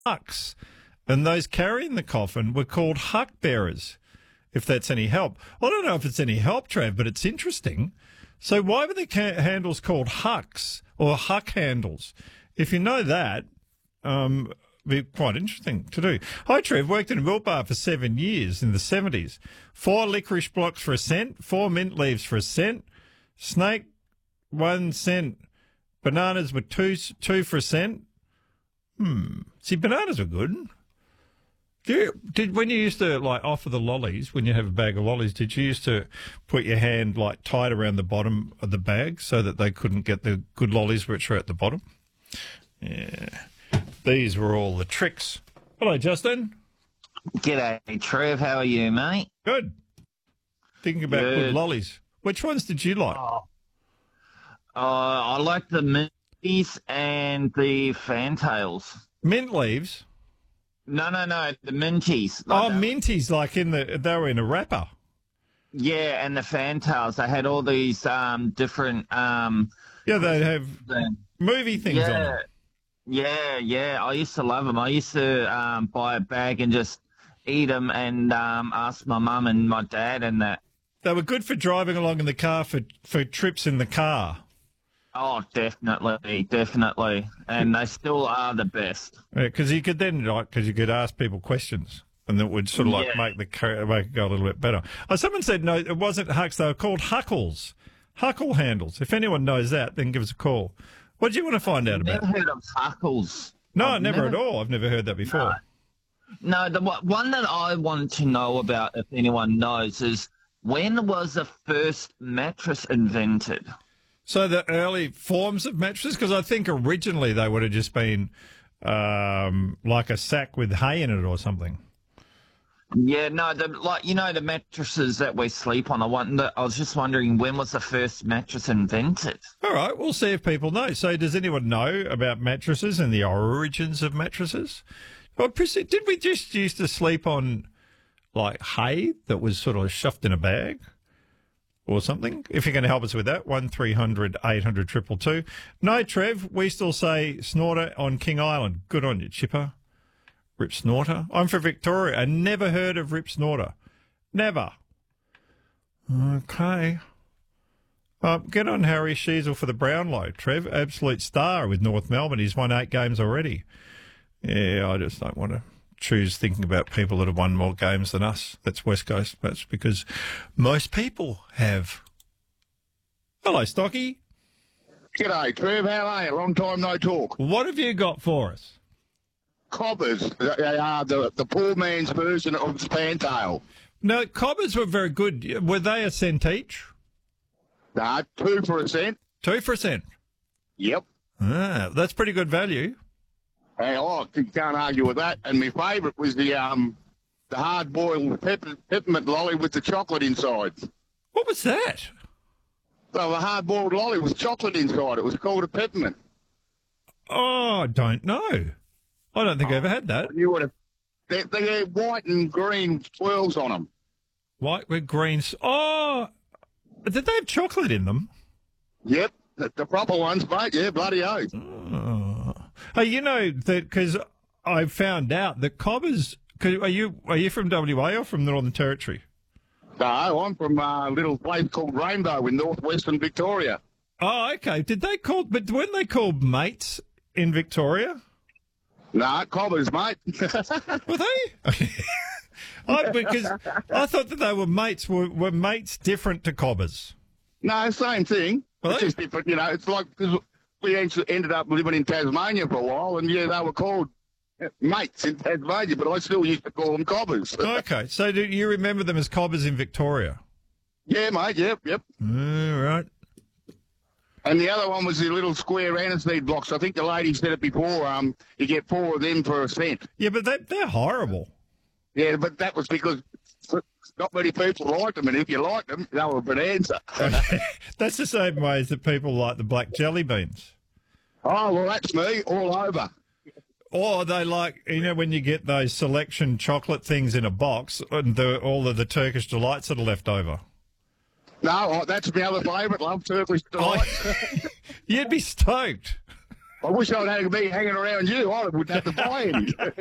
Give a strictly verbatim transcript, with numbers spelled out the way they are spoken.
hucks. And those carrying the coffin were called huck bearers, if that's any help. I don't know if it's any help, Trav, but it's interesting. So why were the ca- handles called hucks or huck handles? If you know that, um, it'd be quite interesting to do. Hi, Trev. Worked in a milk bar for seven years in the seventies. Four licorice blocks for a cent, four mint leaves for a cent, snake, one cent, bananas were two, two for a cent. Hmm. See, bananas were good. Do you, did when you used to like offer the lollies, when you have a bag of lollies, did you used to put your hand like tight around the bottom of the bag so that they couldn't get the good lollies which were at the bottom? Yeah, these were all the tricks. Hello, Justin. G'day, Trev. How are you, mate? Good. Thinking about good, Good. lollies. Which ones did you like? Oh, uh, I like the minties and the fantails. Mint leaves. No, no, no, the minties. Oh, Like that. minties, like in the they were in a wrapper. Yeah, and the fantails. They had all these um, different um, Yeah, they have the- movie things on yeah, them. yeah, yeah. I used to love them. I used to um, buy a bag and just eat them and um, ask my mum and my dad and that. They were good for driving along in the car for for trips in the car. Oh, definitely, definitely. And they still are the best. Because you could then, like, because you could ask people questions, and that would sort of like Yeah. make the car- make it go a little bit better. Oh, someone said no, it wasn't hucks; they were called huckles, huckle handles. If anyone knows that, then give us a call. What do you want to find out Never about? heard of huckles. No, I've never, never- at all. I've never heard that before. No, the one one that I wanted to know about, if anyone knows, is when was the first mattress invented? So the early forms of mattresses, because I think originally they would have just been um, like a sack with hay in it or something. Yeah, no, the like you know the mattresses that we sleep on. I want. I was just wondering when was the first mattress invented? All right, we'll see if people know. So does anyone know about mattresses and the origins of mattresses? Well, Prissy, did we just used to sleep on like hay that was sort of shoved in a bag or something? If you're going to help us with that, one three hundred eight hundred two two two. No, Trev, we still say Snorter on King Island. Good on you, Chipper. Rip Snorter. I'm from Victoria. I never heard of Rip Snorter. Never. Okay. Uh, get on Harry Sheasel for the Brownlow, Trev. Absolute star with North Melbourne. He's won eight games already. Yeah, I just don't want to choose thinking about people that have won more games than us. That's West Coast. That's because most people have. Hello, Stocky. G'day, Trev. How are you? Long time no talk. What have you got for us? Cobbers, they are the, the poor man's version of Fantail. No, cobbers were very good. Were they a cent each? Nah, two for a cent. Two for a cent. Yep. Ah, that's pretty good value. Hey, oh, you can't argue with that. And my favourite was the um the hard-boiled pepper, peppermint lolly with the chocolate inside. What was that? So the hard-boiled lolly with chocolate inside. It was called a peppermint. Oh, I don't know. I don't think I ever had that. You would have. They, they had white and green swirls on them. White with greens. Oh, did they have chocolate in them? Yep, the, the proper ones, mate. Yeah, bloody oath. Oh. Hey, you know that because I found out that cobbers. Cause are you are you from W A or from the Northern Territory? No, I'm from a little place called Rainbow in northwestern Victoria. Oh, okay. Did they call? But weren't they called mates in Victoria? Nah, cobbers, mate. Were they? I, because I thought that they were mates. Were, were mates different to cobbers? No, same thing. Were It's they? just different, you know. It's like because we actually ended up living in Tasmania for a while, and yeah, they were called mates in Tasmania, but I still used to call them cobbers. Okay. So do you remember them as cobbers in Victoria? Yeah, mate. Yep, yep. All right. And the other one was the little square aniseed blocks. I think the lady said it before. Um, you get four of them for a cent. Yeah, but they, they're horrible. Yeah, but that was because not many people liked them, and if you liked them, they were a bonanza. That's the same way as the people like the black jelly beans. Oh, well, that's me all over. Or they like, you know, when you get those selection chocolate things in a box and the, all of the Turkish delights that are left over. No, oh, that's my other favourite, love, Turkish Oh, delight. you'd be stoked. I wish I'd had me hanging around you. I wouldn't have to buy any.